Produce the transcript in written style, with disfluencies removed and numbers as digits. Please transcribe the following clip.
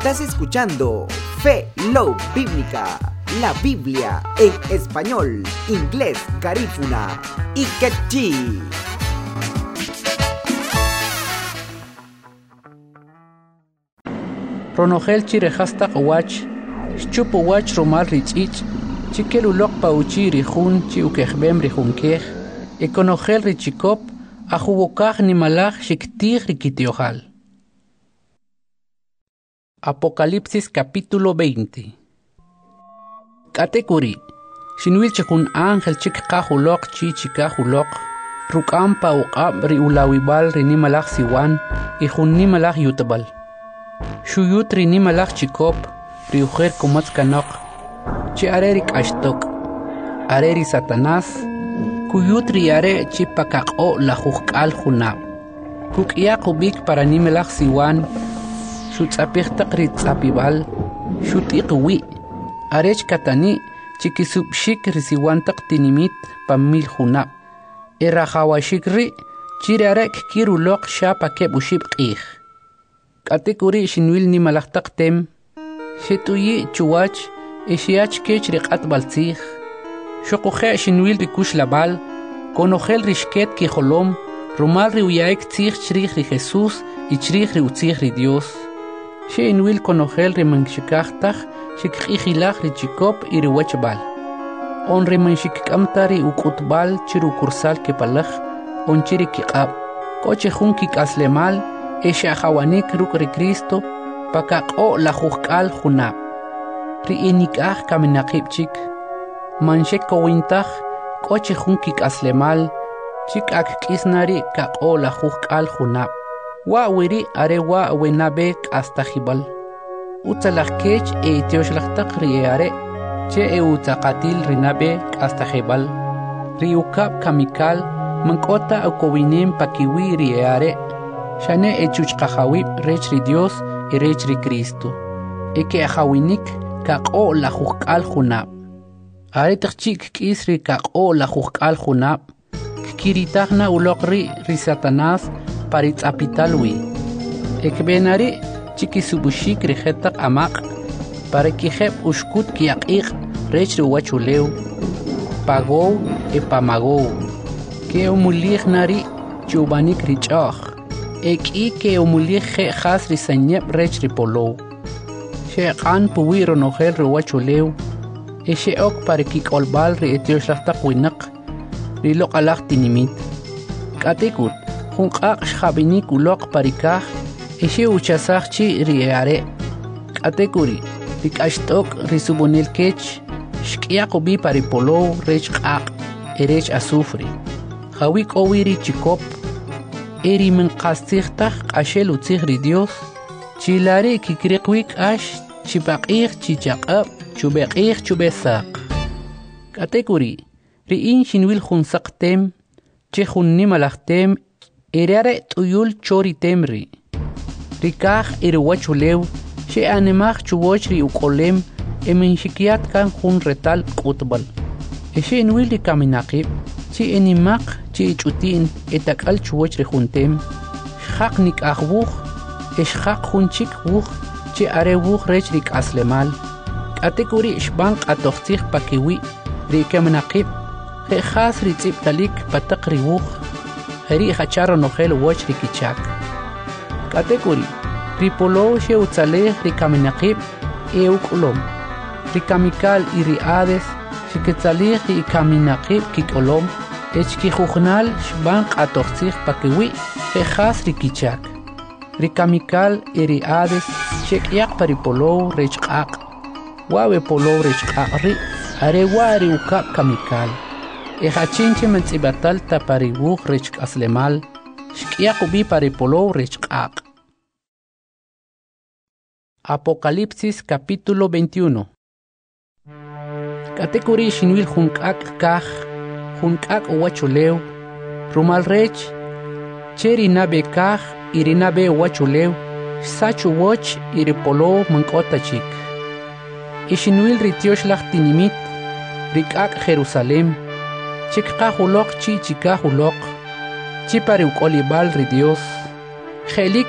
Estás escuchando Fe Love Bíblica, la Biblia en español, inglés, garífuna y quechí. Ronogel chirejastaq wach, chupu wach romal richich, chikelulok pauchi rijun chi ukejbem rijunkej, ekonogel richikop, ajubokaj nimalaj shiktij rikitiojal. Apocalipsis capítulo 20. Katekuri, shinwil chikun ángel chikkajulok chi chikajulok, rukampa uqab ri ulawibal ri nimalaj siwan, ijun nimalaj yutabal. Shuyut ri nimalaj chikop, ri ujer kumatz kanok, chi are ri kashtok, are ri Satanás, kuyut ri are chi pakaqo la jujkal junab. Kukya kubik para nimalaj siwan, shutzapirtaq ri tzapibal, shutiqwi, arech katani, chikisubshik ri siwantaq tinimit pamil junab. Errajawashik ri, chirarek kirulok shapa kebushib qih. Katekuri shinwil nimalajtaq tem, shetuyi chuwach, eshiach kech ri qatbaltzij, shoquje shinwil ri kush labal, konojel rishket kijolom, rumal ri uyaek tzij chrij ri Jesús y chrij ri utzij ri Dios. Shinwil konojel ri manshikajtaj, shikijilaj ri chikop y ri wechbal. On ri manshikkamtari ukutbal chiru kursal kepalaj, on chiri kiqab, koche jun kikaslemal, eshajawanik ruk ri Cristo, pakaqo la jujkal junab. Ri inikaj kaminaqibchik, manshek kowintaj, koche jun kikaslemal, chikak kisnari kaqo la jujkal junab. Wa wiri are wa wenabek hasta jibal. Utzalaj kech teoshlajtaq ri are, che utzaqatil rinabe hasta jibal. Ri ukab kamikal, mankota ukowinim pakiwi ri are, shane chuchqajawib rech ri Dios y rech ri Cristo. Eke ajawinik kaqo la jujkal junab. Are tachik kis ri kaqo la jujkal junab. Kiritagna ulok ri Satanás paritz apitalwi. Ekbenari chikisubushik rijetak amaq, para kijeb ushkut kiaqig rech ri wachuleu, pagou e pamagou, ke umulig nari chubanik richaj, eki ke umulig je jas ri sanyeb rech ri polou. Sheqan puwi ronogel ri wachuleu, e sheok para kikolbal ri etioslajtak winak, ri loqalaj tinimit. Katekut, junqaq xabinik ulok parikaj, eshe uchasaj chi ri are. Katekuri, ri kashtok ri subonil kech, shkiaq ubi paripolo rech qaq, erech azufre. Jawik owi ri chikop, eri menqastigtaj qashel utzig ri Dios, chilare kikriqwik ash, chipaqig chichaqab, chubeqig chubesaq. Katekuri, ri in shinwil junsaqtem, che junnimalajtem, erare tuyul chori temri. Rikaj iriwachulew, she anemaj chuwoch ri ukolem, emenshikiat kan jun retal kutbal. Eshe inwil ri kaminaqib, chi enimaq chi ichutin etakal chuwoch ri juntem, shaq nik ahwuj, eshaq junchik wuj, chi are wuj rech rik aslemal. Katekuri shbanq atoxtij pakiwi, ri kaminaqib, jejas ri tziptalik patak ri wuj, heri hacharo nogel woch ri kichak. Katekuri, ri polo she utzalej ri kaminaqib e ukolom. Ri kamikal y ri ades, shiketzalej ri kaminaqib kikolom, echkijujnal shbanq atoxtzij pakiwi, jejas ri kichak. Ri kamikal y ri ades, shekyaq paripolo rech qaq. Wawe polo rech qaq ri, are wa ri ukab kamikal. Ejachinche mentzibatal taparibuj rech aslemal, shkiakubi paripolo rech qaq. Apocalipsis capítulo 21. Katekuri shinwil junkak kaj, junkak wachulew, rumal rech, cheri nabe kaj, irinabe wachulew, sachu woch iripolo mankota chik. Ishinwil ritiosh tinimit, rikak Jerusalem, chikqajulok chi chikajulok, chipari ukolibal ri Dios, jelik